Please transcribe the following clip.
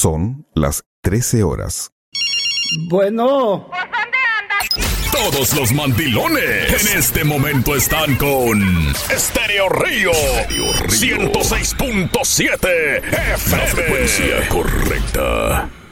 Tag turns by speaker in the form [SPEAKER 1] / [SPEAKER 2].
[SPEAKER 1] Son las 13 horas.
[SPEAKER 2] Bueno.
[SPEAKER 3] Todos los mandilones en este momento están con Estéreo Río 106.7 FM. La frecuencia correcta.